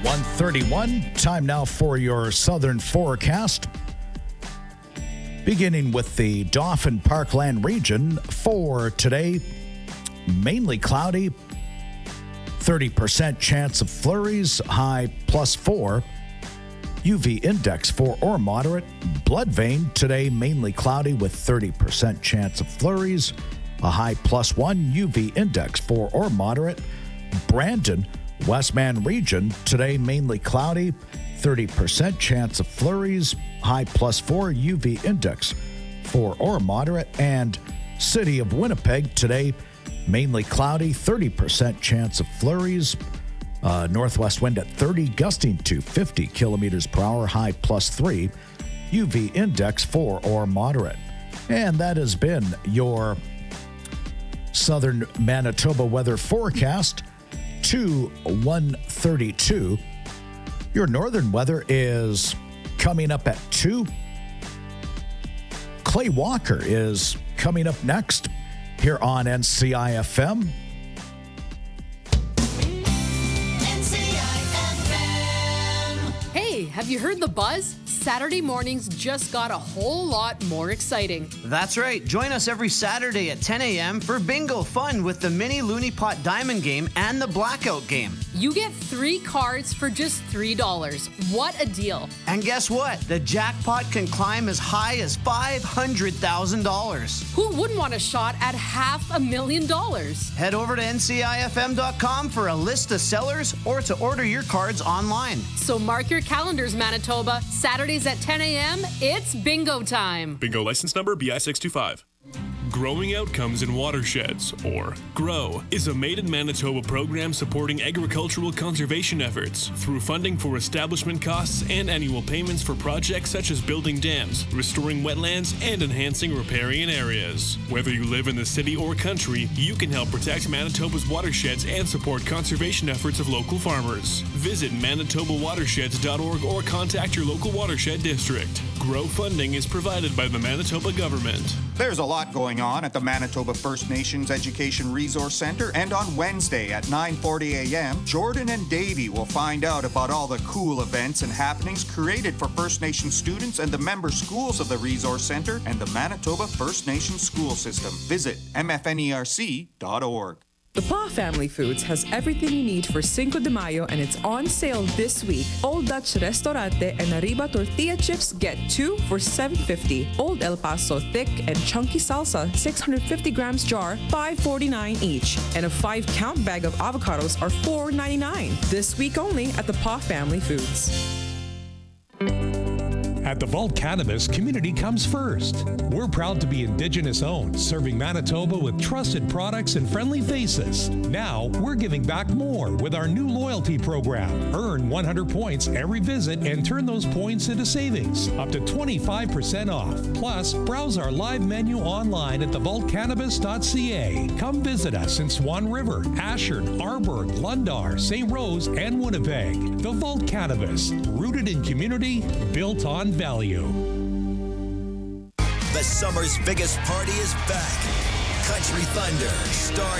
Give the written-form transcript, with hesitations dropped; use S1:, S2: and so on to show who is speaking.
S1: 1:31. Time now for your southern forecast. Beginning with the Dauphin Parkland region for today, mainly cloudy, 30% chance of flurries, high +4. UV index 4 or moderate. Bloodvein today, mainly cloudy with 30% chance of flurries, a high +1. UV index 4 or moderate. Brandon, Westman region, today mainly cloudy, 30% chance of flurries, high +4. UV index 4 or moderate. And City of Winnipeg, today mainly cloudy, 30% chance of flurries, northwest wind at 30, gusting to 50 kilometers per hour, high +3. UV index 4 or moderate. And that has been your southern Manitoba weather forecast to 1:32. Your northern weather is coming up at 2. Clay Walker is coming up next here on NCIFM.
S2: Hey, have you heard the buzz? Saturday mornings just got a whole lot more exciting.
S3: That's right. Join us every Saturday at 10 a.m. for bingo fun with the mini Looney Pot Diamond game and the Blackout game.
S2: You get 3 cards for just $3. What a deal.
S3: And guess what? The jackpot can climb as high as $500,000.
S2: Who wouldn't want a shot at $500,000?
S3: Head over to ncifm.com for a list of sellers or to order your cards online.
S2: So mark your calendars, Manitoba. Saturdays at 10 a.m., it's bingo time.
S4: Bingo license number BI625. Growing Outcomes in Watersheds, or GROW, is a made-in-Manitoba program supporting agricultural conservation efforts through funding for establishment costs and annual payments for projects such as building dams, restoring wetlands, and enhancing riparian areas. Whether you live in the city or country, you can help protect Manitoba's watersheds and support conservation efforts of local farmers. Visit manitobawatersheds.org or contact your local watershed district. GROW funding is provided by the Manitoba government.
S5: There's a lot going on at the Manitoba First Nations Education Resource Centre, and on Wednesday at 9:40 a.m., Jordan and Davey will find out about all the cool events and happenings created for First Nation students and the member schools of the Resource Centre and the Manitoba First Nation School System. Visit mfnerc.org.
S6: The Pa Family Foods has everything you need for Cinco de Mayo, and it's on sale this week. Old Dutch Restaurante and Arriba tortilla chips get 2 for $7.50. Old El Paso thick and chunky salsa 650 grams jar, $5.49 each. And a 5-count bag of avocados are $4.99. This week only at the Pa Family Foods.
S7: At the Vault Cannabis, community comes first. We're proud to be Indigenous owned, serving Manitoba with trusted products and friendly faces. Now, we're giving back more with our new loyalty program. Earn 100 points every visit and turn those points into savings, up to 25% off. Plus, browse our live menu online at thevaultcannabis.ca. Come visit us in Swan River, Ashern, Arborg, Lundar, St. Rose, and Winnipeg. The Vault Cannabis, rooted in community, built on value.
S8: The summer's biggest party is back. Country Thunder, starring